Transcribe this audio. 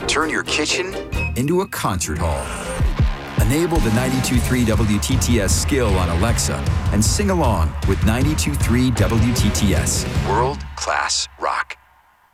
Turn your kitchen into a concert hall. Enable the 92.3 WTTS skill on Alexa and sing along with 92.3 WTTS. World-class rock.